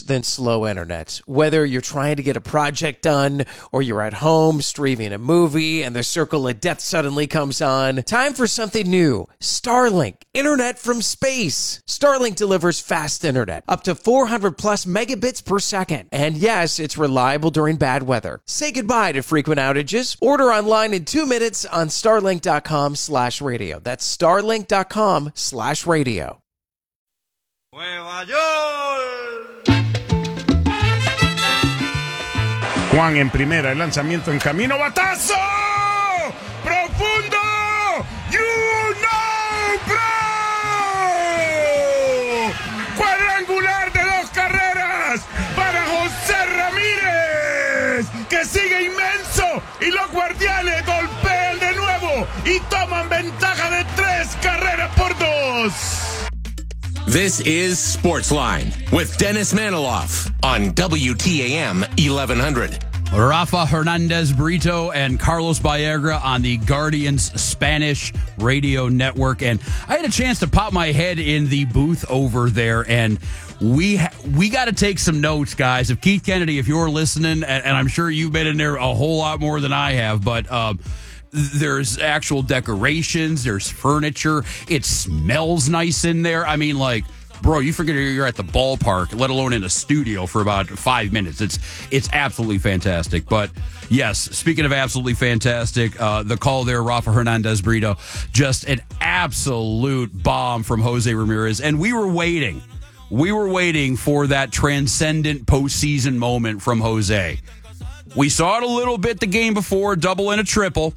than slow internet. Whether you're trying to get a project done or you're at home streaming a movie and the circle of death suddenly comes on, time for something new. Starlink, internet from space. Starlink delivers fast internet, up to 400 plus megabits per second. And yes, it's reliable during bad weather. Say goodbye to frequent outages. Order online in 2 minutes on starlink.com/radio. That's starlink.com/radio. Nueva York. Juan en primera, el lanzamiento en camino, batazo profundo, you know, bro, cuadrangular de 2 carreras para José Ramírez, que sigue inmenso y los Guardianes golpean de nuevo y toman ventaja de 3 carreras por 2. This is Sportsline with Dennis Maniloff on WTAM 1100. Rafa Hernandez Brito and Carlos Baerga on the Guardians Spanish radio network. And I had a chance to pop my head in the booth over there, and we got to take some notes, guys. If Keith Kennedy, if you're listening, and I'm sure you've been in there a whole lot more than I have, but there's actual decorations, there's furniture, it smells nice in there. I mean, like, bro, you forget you're at the ballpark, let alone in a studio for about 5 minutes. It's absolutely fantastic. But yes, speaking of absolutely fantastic, the call there, Rafa Hernandez Brito, just an absolute bomb from Jose Ramirez. And we were waiting for that transcendent postseason moment from Jose. We saw it a little bit the game before, double and a triple.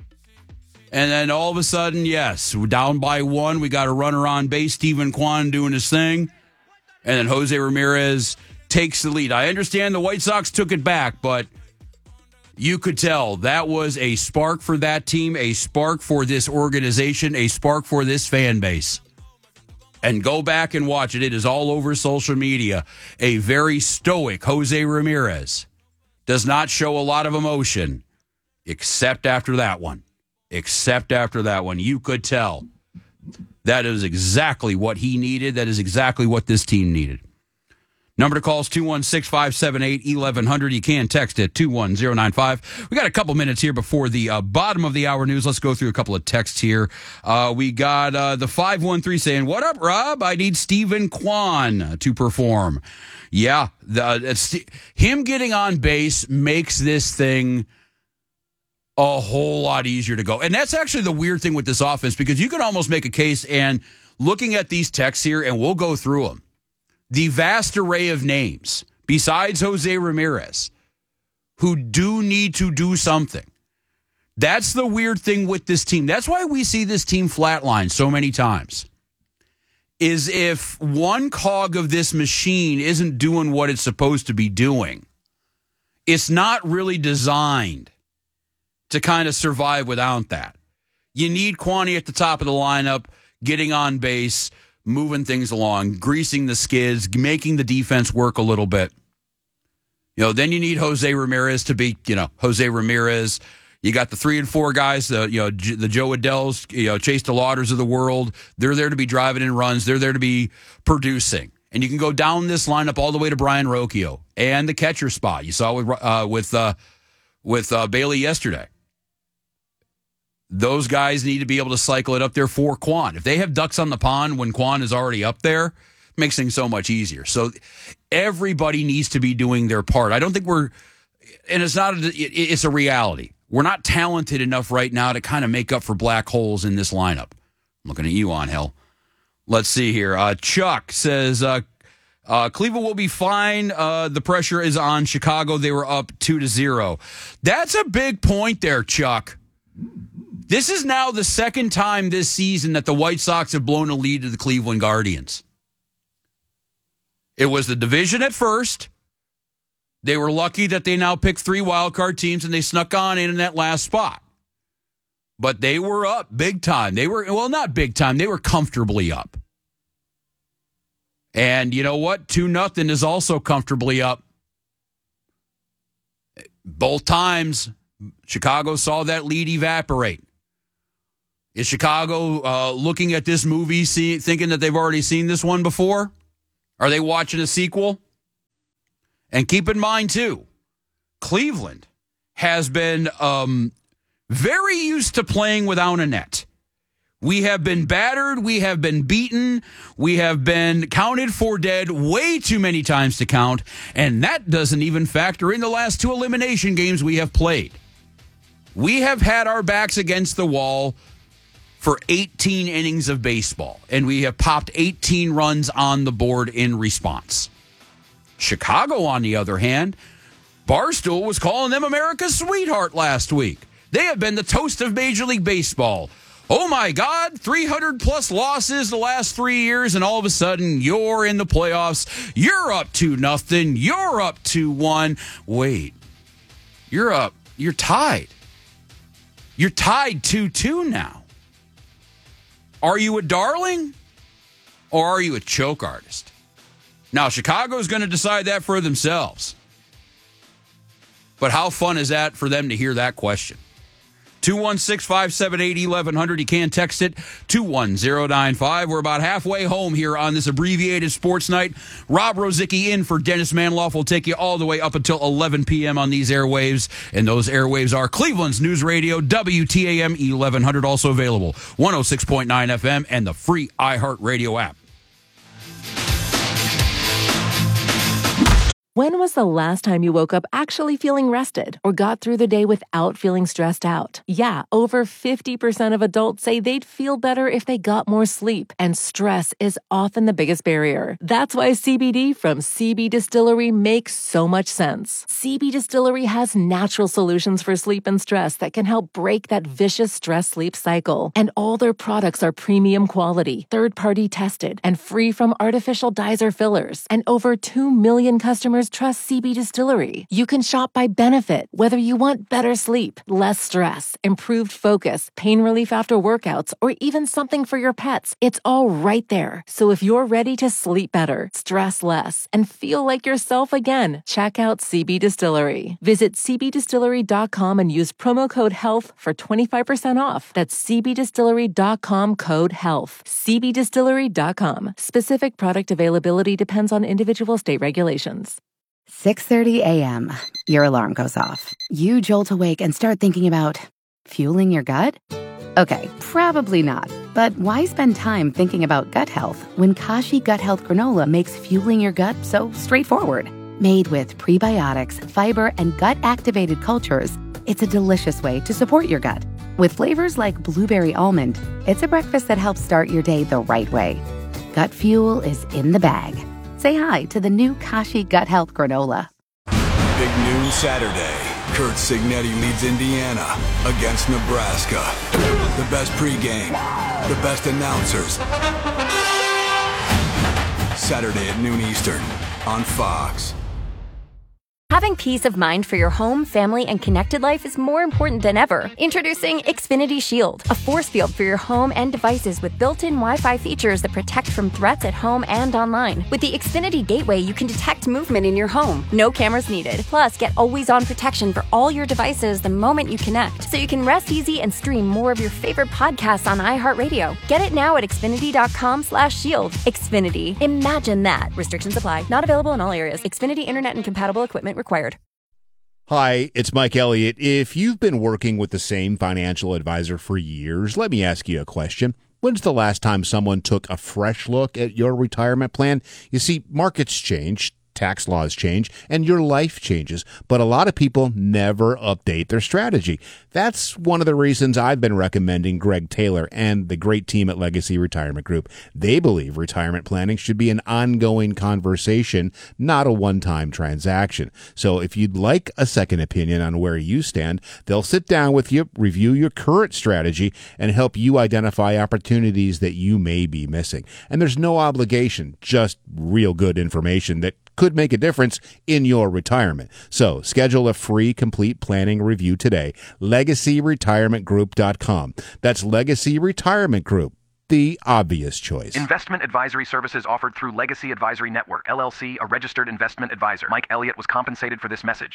And then all of a sudden, yes, we're down by 1. We got a runner on base, Steven Kwan doing his thing. And then Jose Ramirez takes the lead. I understand the White Sox took it back, but you could tell that was a spark for that team, a spark for this organization, a spark for this fan base. And go back and watch it. It is all over social media. A very stoic Jose Ramirez does not show a lot of emotion, except after that one. You could tell that is exactly what he needed. That is exactly what this team needed. Number to call is 216-578-1100. You can text it 21095. We got a couple minutes here before the bottom of the hour news. Let's go through a couple of texts here. We got the 513 saying, "What up, Rob? I need Steven Kwan to perform." Yeah, him getting on base makes this thing a whole lot easier to go. And that's actually the weird thing with this offense, because you can almost make a case, and looking at these texts here, and we'll go through them, the vast array of names, besides Jose Ramirez, who do need to do something. That's the weird thing with this team. That's why we see this team flatline so many times, is if one cog of this machine isn't doing what it's supposed to be doing, it's not really designed to kind of survive without that. You need Kwani at the top of the lineup, getting on base, moving things along, greasing the skids, making the defense work a little bit. Then you need Jose Ramirez to be, Jose Ramirez. You got the 3 and 4 guys, the Joe Adells, Chase DeLauters of the world. They're there to be driving in runs. They're there to be producing. And you can go down this lineup all the way to Brian Rocchio and the catcher spot. You saw with Bailey yesterday. Those guys need to be able to cycle it up there for Kwan. If they have ducks on the pond when Kwan is already up there, it makes things so much easier. So everybody needs to be doing their part. I don't think it's a reality. We're not talented enough right now to kind of make up for black holes in this lineup. I'm looking at you, Angel. Let's see here. Chuck says, Cleveland will be fine. The pressure is on Chicago. They were up 2-0. That's a big point there, Chuck. This is now the second time this season that the White Sox have blown a lead to the Cleveland Guardians. It was the division at first. They were lucky that they now picked 3 wildcard teams and they snuck on in that last spot. But they were up big time. Not big time. They were comfortably up. And you know what? 2-0 is also comfortably up. Both times, Chicago saw that lead evaporate. Is Chicago looking at this movie, thinking that they've already seen this one before? Are they watching a sequel? And keep in mind, too, Cleveland has been very used to playing without a net. We have been battered. We have been beaten. We have been counted for dead way too many times to count. And that doesn't even factor in the last 2 elimination games we have played. We have had our backs against the wall for 18 innings of baseball, and we have popped 18 runs on the board in response. Chicago, on the other hand, Barstool was calling them America's sweetheart last week. They have been the toast of Major League Baseball. Oh, my God, 300-plus losses the last 3 years, and all of a sudden, you're in the playoffs. You're up 2-0. You're up 2-1. Wait, you're up. You're tied. You're tied 2-2 now. Are you a darling, or are you a choke artist? Now, Chicago's going to decide that for themselves. But how fun is that for them to hear that question? 216-578-1100. You can text it 21095. We're about halfway home here on this abbreviated sports night. Rob Rozicki in for Dennis Manloff will take you all the way up until 11 p.m. on these airwaves. And those airwaves are Cleveland's News Radio, WTAM 1100, also available 106.9 FM and the free iHeartRadio app. When was the last time you woke up actually feeling rested or got through the day without feeling stressed out? Yeah, over 50% of adults say they'd feel better if they got more sleep, and stress is often the biggest barrier. That's why CBD from CB Distillery makes so much sense. CB Distillery has natural solutions for sleep and stress that can help break that vicious stress-sleep cycle. And all their products are premium quality, third-party tested, and free from artificial dyes or fillers. And over 2 million customers trust CB Distillery. You can shop by benefit, whether you want better sleep, less stress, improved focus, pain relief after workouts, or even something for your pets. It's all right there. So if you're ready to sleep better, stress less, and feel like yourself again, check out CB Distillery. Visit cbdistillery.com and use promo code HEALTH for 25% off. That's cbdistillery.com, code HEALTH. cbdistillery.com. Specific product availability depends on individual state regulations. 6:30 a.m. Your alarm goes off. You jolt awake and start thinking about fueling your gut? Okay, probably not. But why spend time thinking about gut health when Kashi Gut Health Granola makes fueling your gut so straightforward? Made with prebiotics, fiber, and gut-activated cultures, it's a delicious way to support your gut. With flavors like blueberry almond, it's a breakfast that helps start your day the right way. Gut fuel is in the bag. Say hi to the new Kashi Gut Health Granola. Big noon Saturday. Kurt Signetti leads Indiana against Nebraska. The best pregame, the best announcers. Saturday at noon Eastern on Fox. Having peace of mind for your home, family, and connected life is more important than ever. Introducing Xfinity Shield, a force field for your home and devices with built-in Wi-Fi features that protect from threats at home and online. With the Xfinity Gateway, you can detect movement in your home. No cameras needed. Plus, get always-on protection for all your devices the moment you connect, so you can rest easy and stream more of your favorite podcasts on iHeartRadio. Get it now at Xfinity.com/shield. Xfinity. Imagine that. Restrictions apply. Not available in all areas. Xfinity Internet and compatible equipment required. Hi, it's Mike Elliott. If you've been working with the same financial advisor for years, let me ask you a question. When's the last time someone took a fresh look at your retirement plan? You see, markets change, tax laws change, and your life changes, but a lot of people never update their strategy. That's one of the reasons I've been recommending Greg Taylor and the great team at Legacy Retirement Group. They believe retirement planning should be an ongoing conversation, not a one-time transaction. So if you'd like a second opinion on where you stand, they'll sit down with you, review your current strategy, and help you identify opportunities that you may be missing. And there's no obligation, just real good information that could make a difference in your retirement. So schedule a free complete planning review today. LegacyRetirementGroup.com. That's Legacy Retirement Group, the obvious choice. Investment advisory services offered through Legacy Advisory Network, LLC, a registered investment advisor. Mike Elliott was compensated for this message.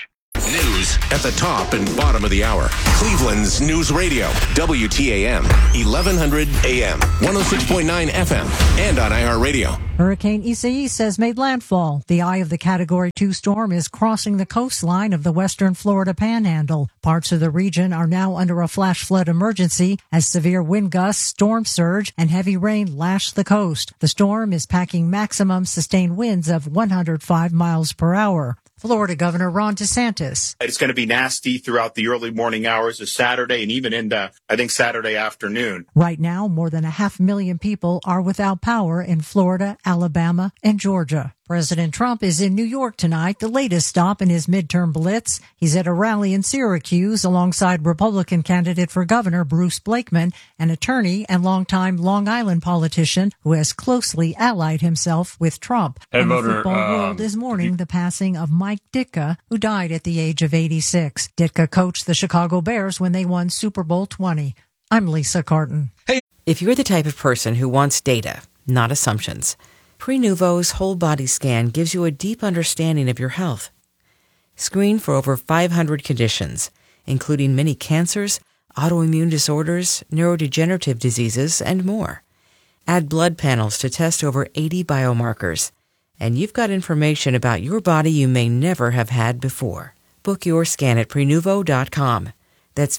News at the top and bottom of the hour. Cleveland's News Radio, WTAM, 1100 AM, 106.9 FM, and on iHeartRadio. Hurricane Isaias has made landfall. The eye of the Category 2 storm is crossing the coastline of the western Florida Panhandle. Parts of the region are now under a flash flood emergency as severe wind gusts, storm surge, and heavy rain lash the coast. The storm is packing maximum sustained winds of 105 miles per hour. Florida Governor Ron DeSantis. It's going to be nasty throughout the early morning hours of Saturday and even into, I think, Saturday afternoon. Right now, more than 500,000 people are without power in Florida, Alabama, and Georgia. President Trump is in New York tonight, the latest stop in his midterm blitz. He's at a rally in Syracuse alongside Republican candidate for governor Bruce Blakeman, an attorney and longtime Long Island politician who has closely allied himself with Trump. And the football world is mourning the passing of Mike Ditka, who died at the age of 86. Ditka coached the Chicago Bears when they won Super Bowl 20. I'm Lisa Carton. Hey. If you're the type of person who wants data, not assumptions, Prenuvo's whole body scan gives you a deep understanding of your health. Screen for over 500 conditions, including many cancers, autoimmune disorders, neurodegenerative diseases, and more. Add blood panels to test over 80 biomarkers, and you've got information about your body you may never have had before. Book your scan at Prenuvo.com. That's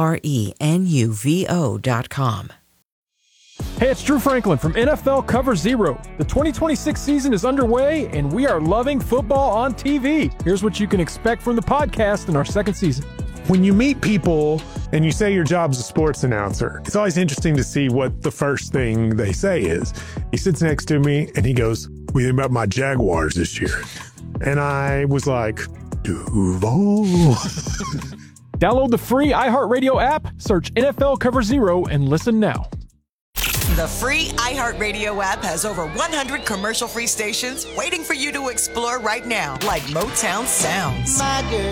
Prenuvo.com. Hey, it's Drew Franklin from NFL Cover Zero. The 2026 season is underway, and we are loving football on TV. Here's what you can expect from the podcast in our second season. When you meet people and you say your job's a sports announcer, it's always interesting to see what the first thing they say is. He sits next to me and he goes, "What do you think about my Jaguars this year?" And I was like, Duval. Download the free iHeartRadio app, search NFL Cover Zero, and listen now. The free iHeartRadio app has over 100 commercial-free stations waiting for you to explore right now, like Motown Sounds. My girl,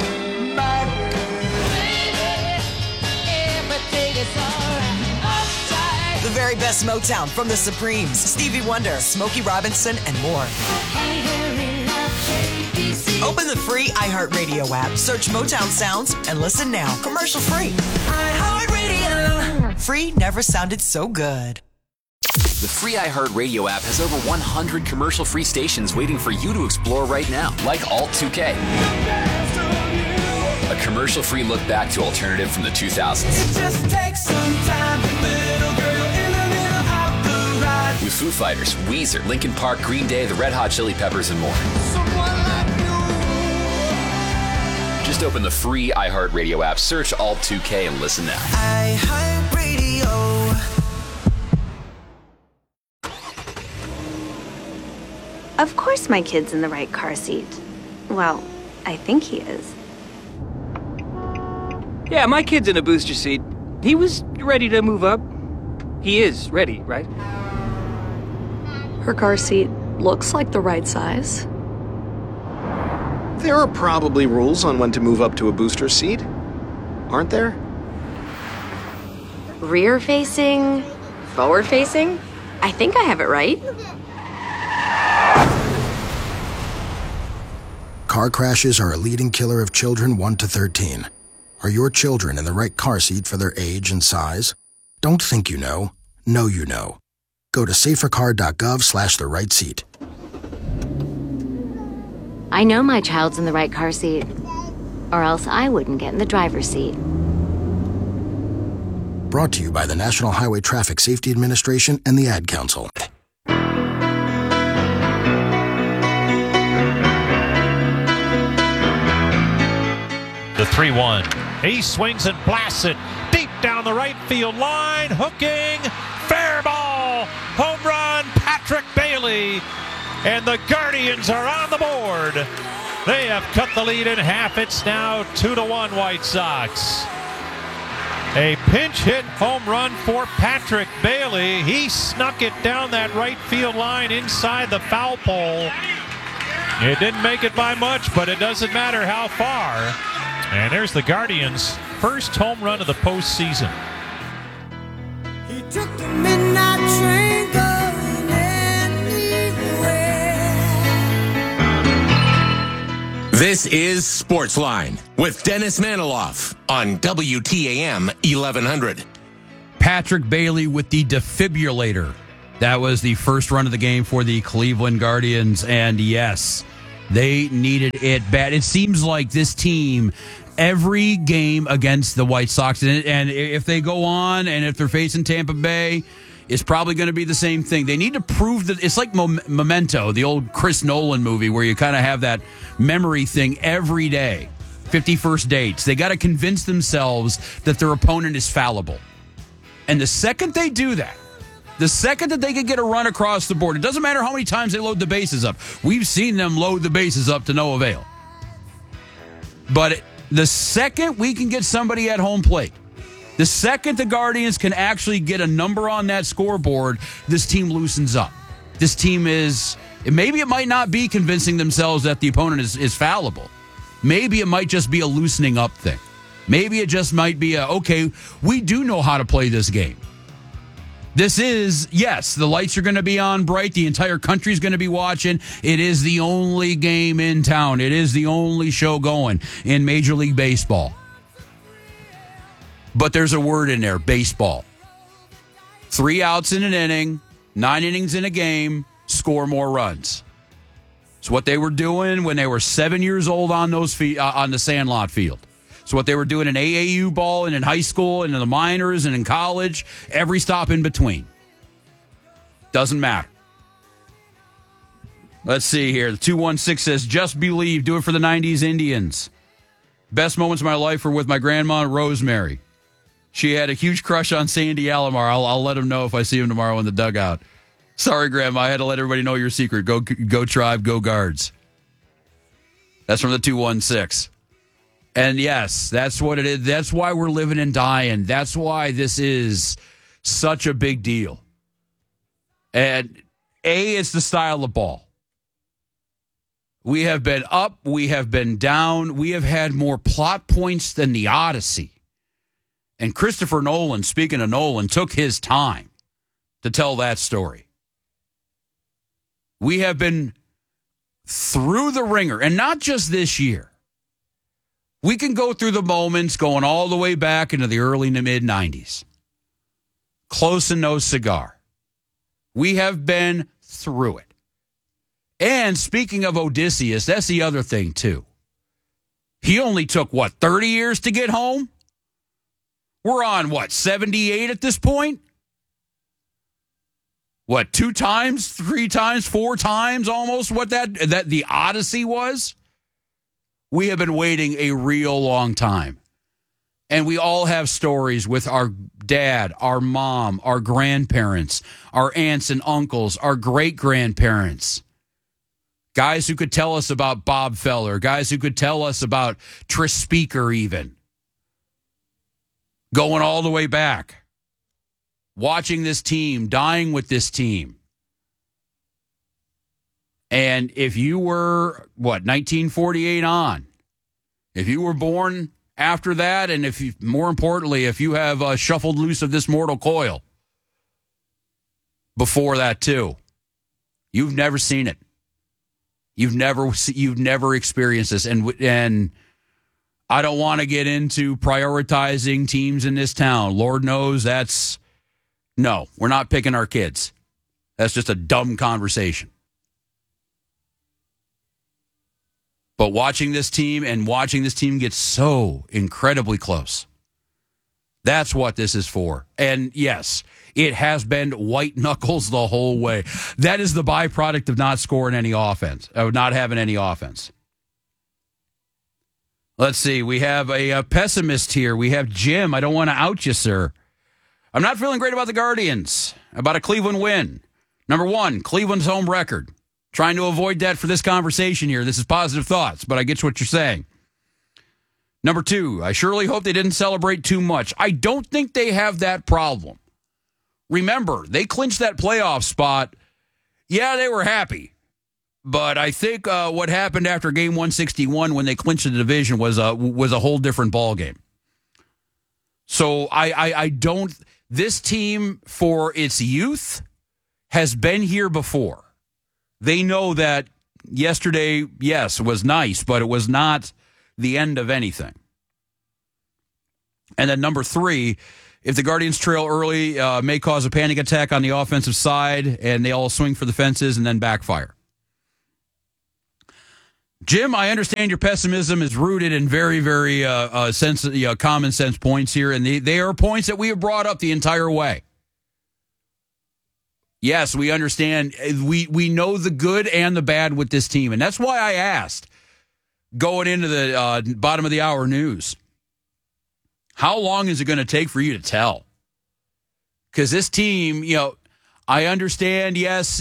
baby, everything is all right. The very best Motown from the Supremes, Stevie Wonder, Smokey Robinson, and more. Open the free iHeartRadio app, search Motown Sounds, and listen now. Commercial-free. iHeartRadio. Free never sounded so good. The free iHeartRadio app has over 100 commercial-free stations waiting for you to explore right now, like Alt 2K. A commercial-free look back to alternative from the 2000s. It just takes some time, little girl in the middle of the ride. With Foo Fighters, Weezer, Linkin Park, Green Day, the Red Hot Chili Peppers, and more. Just open the free iHeartRadio app, search Alt 2K, and listen now. iHeartRadio. Of course my kid's in the right car seat. Well, I think he is. Yeah, my kid's in a booster seat. He was ready to move up. He is ready, right? Her car seat looks like the right size. There are probably rules on when to move up to a booster seat, aren't there? Rear facing, forward facing. I think I have it right. Car crashes are a leading killer of children 1 to 13. Are your children in the right car seat for their age and size? Don't think you know. Know you know. Go to safercar.gov/the-right seat. I know my child's in the right car seat, or else I wouldn't get in the driver's seat. Brought to you by the National Highway Traffic Safety Administration and the Ad Council. The 3-1. He swings and blasts it deep down the right field line. Hooking. Fair ball. Home run. Patrick Bailey. And the Guardians are on the board. They have cut the lead in half. It's now 2-1 White Sox. A pinch hit home run for Patrick Bailey. He snuck it down that right field line inside the foul pole. It didn't make it by much, but it doesn't matter how far. And there's the Guardians' first home run of the postseason. He took the midnight train going anywhere. This is Sportsline with Dennis Maniloff on WTAM 1100. Patrick Bailey with the defibrillator. That was the first run of the game for the Cleveland Guardians. And yes, they needed it bad. It seems like this team, every game against the White Sox, and if they go on and if they're facing Tampa Bay, it's probably going to be the same thing. They need to prove that it's like Memento, the old Chris Nolan movie where you kind of have that memory thing every day. 51st dates. They got to convince themselves that their opponent is fallible. And the second they do that, the second that they can get a run across the board, it doesn't matter how many times they load the bases up. We've seen them load the bases up to no avail. But the second we can get somebody at home plate, the second the Guardians can actually get a number on that scoreboard, this team loosens up. This team is, maybe it might not be convincing themselves that the opponent is fallible. Maybe it might just be a loosening up thing. Maybe it just might be okay, we do know how to play this game. This is, yes, the lights are going to be on bright. The entire country is going to be watching. It is the only game in town. It is the only show going in Major League Baseball. But there's a word in there, baseball. 3 outs in an inning, 9 innings in a game, score more runs. It's what they were doing when they were 7 years old on those on the Sandlot field. It's what they were doing in AAU ball and in high school and in the minors and in college, every stop in between. Doesn't matter. Let's see here. The 216 says, just believe, do it for the 90s Indians. Best moments of my life were with my grandma, Rosemary. She had a huge crush on Sandy Alomar. I'll let him know if I see him tomorrow in the dugout. Sorry, Grandma. I had to let everybody know your secret. Go Tribe, go Guards. That's from the 216. And yes, that's what it is. That's why we're living and dying. That's why this is such a big deal. And it's the style of ball. We have been up. We have been down. We have had more plot points than the Odyssey. And Christopher Nolan, speaking of Nolan, took his time to tell that story. We have been through the ringer, and not just this year. We can go through the moments going all the way back into the early to mid-90s. Close and no cigar. We have been through it. And speaking of Odysseus, that's the other thing, too. He only took, 30 years to get home? We're on, 78 at this point? 2 times, 3 times, 4 times almost what that the Odyssey was? We have been waiting a real long time. And we all have stories with our dad, our mom, our grandparents, our aunts and uncles, our great-grandparents. Guys who could tell us about Bob Feller, guys who could tell us about Tris Speaker even. Going all the way back. Watching this team, dying with this team. And if you were, 1948 on, if you were born after that, and if you, more importantly, if you have shuffled loose of this mortal coil before that too, you've never seen it. You've never experienced this. And I don't want to get into prioritizing teams in this town. Lord knows no, we're not picking our kids. That's just a dumb conversation. But watching this team get so incredibly close, that's what this is for. And yes, it has been white knuckles the whole way. That is the byproduct of not scoring any offense, of not having any offense. Let's see. We have a pessimist here. We have Jim. I don't want to out you, sir. I'm not feeling great about the Guardians, about a Cleveland win. Number 1, Cleveland's home record. Trying to avoid that for this conversation here. This is positive thoughts, but I get what you're saying. Number 2, I surely hope they didn't celebrate too much. I don't think they have that problem. Remember, they clinched that playoff spot. Yeah, they were happy. But I think what happened after Game 161 when they clinched the division was a whole different ballgame. So I don't... This team, for its youth, has been here before. They know that yesterday, yes, was nice, but it was not the end of anything. And then number 3, if the Guardians trail early, may cause a panic attack on the offensive side, and they all swing for the fences and then backfire. Jim, I understand your pessimism is rooted in very, very common sense points here, and they are points that we have brought up the entire way. Yes, we understand. We know the good and the bad with this team, and that's why I asked going into the bottom of the hour news, how long is it going to take for you to tell? Because this team, I understand, yes,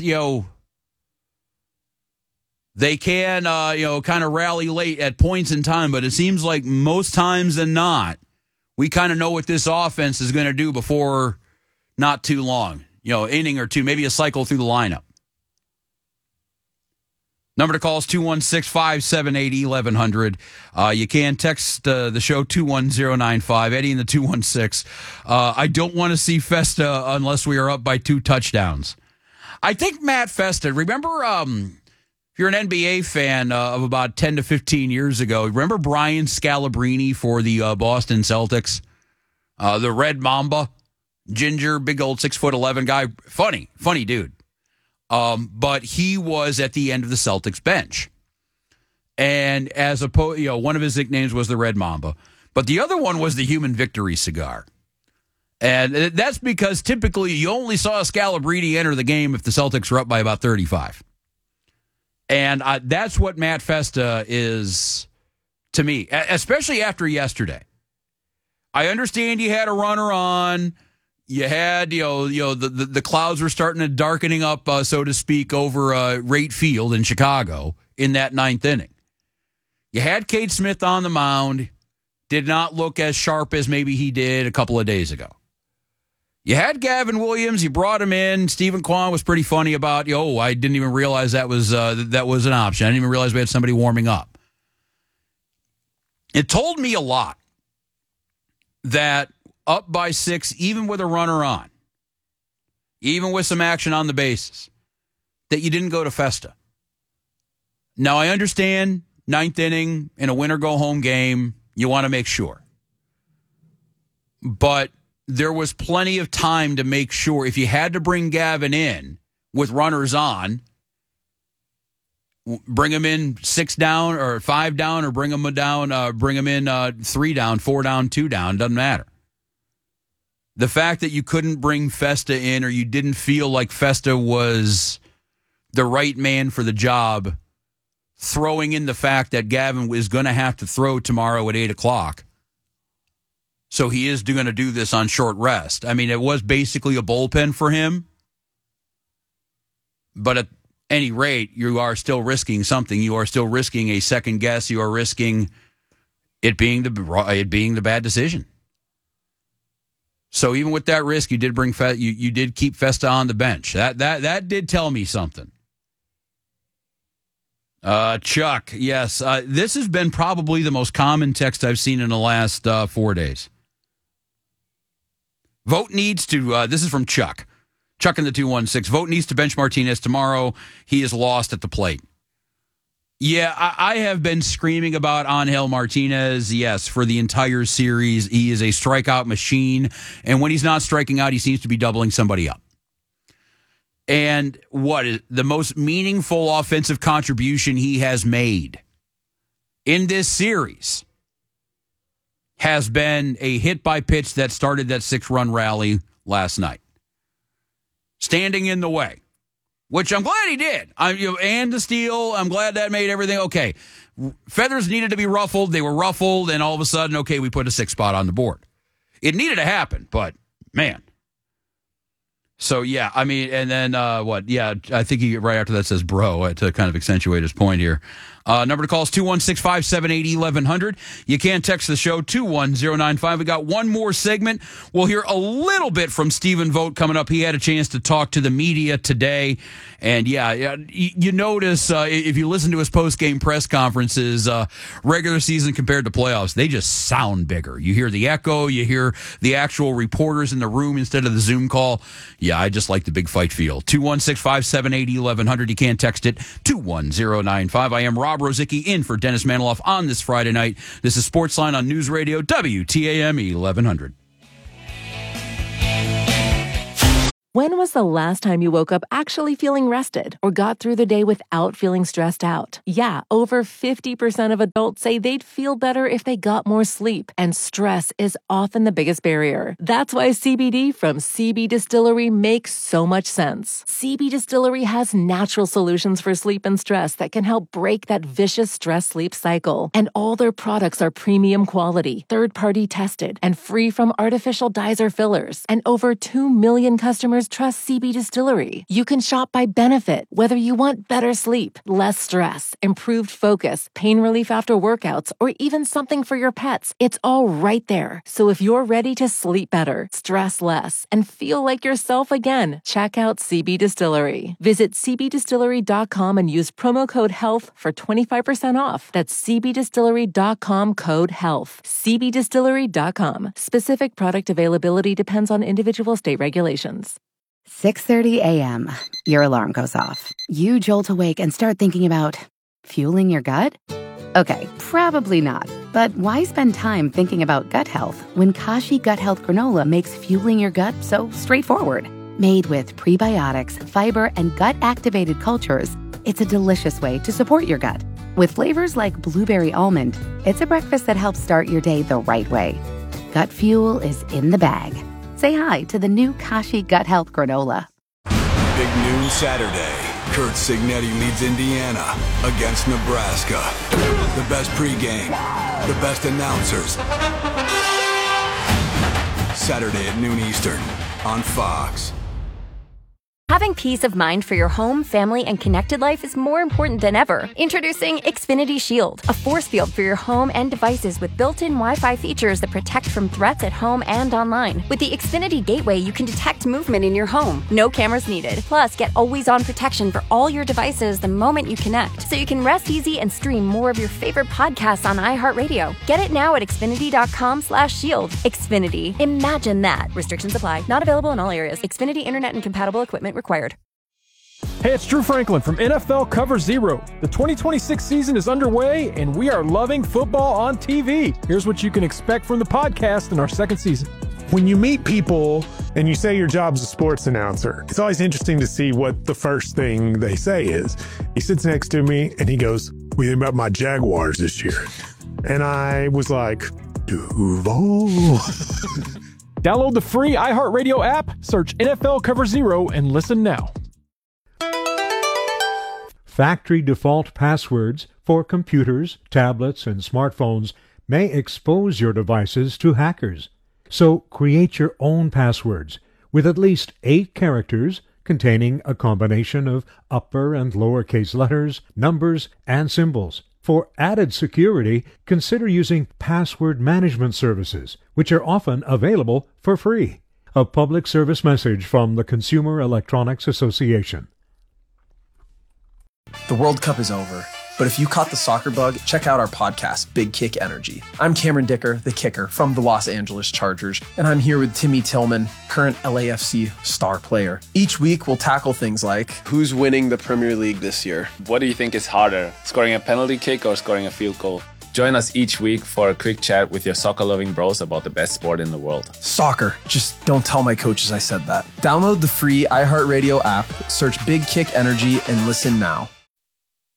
they can, kind of rally late at points in time, but it seems like most times than not, we kind of know what this offense is going to do before not too long. Inning or two, maybe a cycle through the lineup. Number to call is 216-578-1100. You can text the show 21095. Eddie in the 216. I don't want to see Festa unless we are up by 2 touchdowns. I think Matt Festa, remember, if you're an NBA fan of about 10 to 15 years ago, remember Brian Scalabrine for the Boston Celtics? The Red Mamba? Ginger, big old 6'11" guy. Funny dude. But he was at the end of the Celtics bench. And as opposed, one of his nicknames was the Red Mamba. But the other one was the Human Victory Cigar. And that's because typically you only saw Scalabrine enter the game if the Celtics were up by about 35. And that's what Matt Festa is to me, especially after yesterday. I understand you had a runner on. You had, the clouds were starting to darkening up, so to speak, over Rate Field in Chicago in that 9th inning. You had Cade Smith on the mound, did not look as sharp as maybe he did a couple of days ago. You had Gavin Williams, you brought him in. Stephen Kwan was pretty funny about, I didn't even realize that was an option. I didn't even realize we had somebody warming up. It told me a lot that up by 6, even with a runner on, even with some action on the bases, that you didn't go to Festa. Now, I understand 9th inning in a win-or-go-home game, you want to make sure. But there was plenty of time to make sure if you had to bring Gavin in with runners on, bring him in 6 down or 5 down or bring him down, bring him in 3 down, 4 down, 2 down, doesn't matter. The fact that you couldn't bring Festa in or you didn't feel like Festa was the right man for the job, throwing in the fact that Gavin is going to have to throw tomorrow at 8 o'clock. So he is going to do this on short rest. I mean, it was basically a bullpen for him. But at any rate, you are still risking something. You are still risking a second guess. You are risking it being the bad decision. So even with that risk, you did bring you did keep Festa on the bench. That did tell me something. Chuck, yes, this has been probably the most common text I've seen in the last 4 days. Vote needs to. This is from Chuck. Chuck in the 216. Vote needs to bench Martinez tomorrow. He is lost at the plate. Yeah, I have been screaming about Angel Martinez, yes, for the entire series. He is a strikeout machine, and when he's not striking out, he seems to be doubling somebody up. And what is the most meaningful offensive contribution he has made in this series has been a hit by pitch that started that 6-run rally last night. Standing in the way. Which I'm glad he did. And the steal, I'm glad that made everything okay. Feathers needed to be ruffled. They were ruffled, and all of a sudden, okay, we put a 6 spot on the board. It needed to happen, but, man. So, yeah, I mean, and then what? Yeah, I think he right after that says bro to kind of accentuate his point here. Number to call is 216-578-1100. You can text the show 21095. We got one more segment. We'll hear a little bit from Stephen Vogt coming up. He had a chance to talk to the media today. And yeah, you notice if you listen to his post-game press conferences, regular season compared to playoffs, they just sound bigger. You hear the echo, you hear the actual reporters in the room instead of the Zoom call. Yeah, I just like the big fight feel. 216-578-1100. You can text it 21095. I am Rob Rozicki in for Dennis Maniloff on this Friday night. This is Sportsline on News Radio WTAM 1100. When was the last time you woke up actually feeling rested or got through the day without feeling stressed out? Yeah, over 50% of adults say they'd feel better if they got more sleep, and stress is often the biggest barrier. That's why CBD from CB Distillery makes so much sense. CB Distillery has natural solutions for sleep and stress that can help break that vicious stress-sleep cycle. And all their products are premium quality, third-party tested, and free from artificial dyes or fillers. And over 2 million customers trust CB Distillery. You can shop by benefit, whether you want better sleep, less stress, improved focus, pain relief after workouts, or even something for your pets. It's all right there. So if you're ready to sleep better, stress less, and feel like yourself again, check out CB Distillery. Visit cbdistillery.com and use promo code HEALTH for 25% off. That's cbdistillery.com, code HEALTH. cbdistillery.com. Specific product availability depends on individual state regulations. 6:30 a.m. Your alarm goes off. You jolt awake and start thinking about fueling your gut? Okay, probably not. But why spend time thinking about gut health when Kashi Gut Health Granola makes fueling your gut so straightforward? Made with prebiotics, fiber, and gut-activated cultures, it's a delicious way to support your gut. With flavors like blueberry almond, it's a breakfast that helps start your day the right way. Gut fuel is in the bag. Say hi to the new Kashi Gut Health Granola. Big noon Saturday. Kurt Signetti leads Indiana against Nebraska. The best pregame, the best announcers. Saturday at noon Eastern on Fox. Having peace of mind for your home, family, and connected life is more important than ever. Introducing Xfinity Shield, a force field for your home and devices with built-in Wi-Fi features that protect from threats at home and online. With the Xfinity Gateway, you can detect movement in your home. No cameras needed. Plus, get always-on protection for all your devices the moment you connect, so you can rest easy and stream more of your favorite podcasts on iHeartRadio. Get it now at Xfinity.com/shield. Xfinity. Imagine that. Restrictions apply. Not available in all areas. Xfinity Internet and compatible equipment required. Hey, it's Drew Franklin from NFL Cover Zero. The 2026 season is underway, and we are loving football on TV. Here's what you can expect from the podcast in our second season. When you meet people and you say your job's a sports announcer, it's always interesting to see what the first thing they say is. He sits next to me and he goes, "What do you think about my Jaguars this year?" And I was like, Duval. Download the free iHeartRadio app, search NFL Cover Zero, and listen now. Factory default passwords for computers, tablets, and smartphones may expose your devices to hackers. So create your own passwords with at least 8 characters containing a combination of upper and lowercase letters, numbers, and symbols. For added security, consider using password management services, which are often available for free. A public service message from the Consumer Electronics Association. The World Cup is over, but if you caught the soccer bug, check out our podcast, Big Kick Energy. I'm Cameron Dicker, the kicker from the Los Angeles Chargers, and I'm here with Timmy Tillman, current LAFC star player. Each week, we'll tackle things like, who's winning the Premier League this year? What do you think is harder, scoring a penalty kick or scoring a field goal? Join us each week for a quick chat with your soccer-loving bros about the best sport in the world. Soccer. Just don't tell my coaches I said that. Download the free iHeartRadio app, search Big Kick Energy, and listen now.